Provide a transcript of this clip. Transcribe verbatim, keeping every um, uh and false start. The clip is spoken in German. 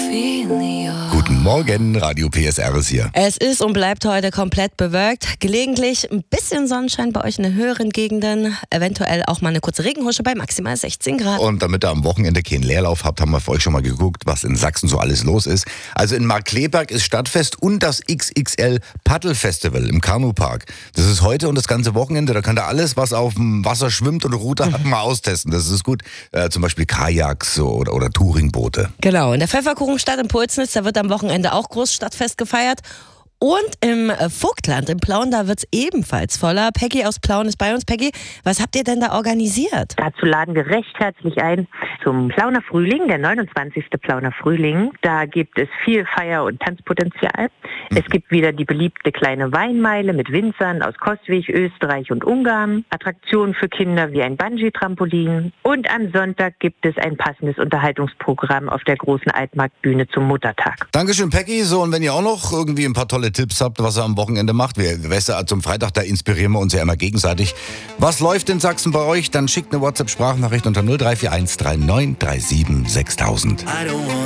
Guten Morgen, Radio P S R ist hier. Es ist und bleibt heute komplett bewölkt. Gelegentlich ein bisschen Sonnenschein bei euch in den höheren Gegenden. Eventuell auch mal eine kurze Regenhusche bei maximal sechzehn Grad. Und damit ihr am Wochenende keinen Leerlauf habt, haben wir für euch schon mal geguckt, was in Sachsen so alles los ist. Also in Markkleeberg ist Stadtfest und das X X L Paddelfestival im Kanupark. Das ist heute und das ganze Wochenende. Da könnt ihr alles, was auf dem Wasser schwimmt und Ruder hat, mal austesten. Das ist gut. Äh, zum Beispiel Kajaks oder, oder Touringboote. Genau, in der Pfefferkuchenstadt in Pulsnitz, da wird am Wochenende auch groß Stadtfest gefeiert. Und im Vogtland, in Plauen, da wird es ebenfalls voller. Peggy aus Plauen ist bei uns. Peggy, was habt ihr denn da organisiert? Dazu laden wir recht herzlich ein zum Plauner Frühling, der neunundzwanzigste Plauner Frühling. Da gibt es viel Feier- und Tanzpotenzial. Es gibt wieder die beliebte kleine Weinmeile mit Winzern aus Coswig, Österreich und Ungarn. Attraktionen für Kinder wie ein Bungee-Trampolin. Und am Sonntag gibt es ein passendes Unterhaltungsprogramm auf der großen Altmarktbühne zum Muttertag. Dankeschön, Peggy. So, und wenn ihr auch noch irgendwie ein paar tolle Tipps habt, was ihr am Wochenende macht, wir, weißt du, zum Freitag, da inspirieren wir uns ja immer gegenseitig. Was läuft in Sachsen bei euch? Dann schickt eine WhatsApp-Sprachnachricht unter null drei vier eins drei neun drei sieben sechstausend.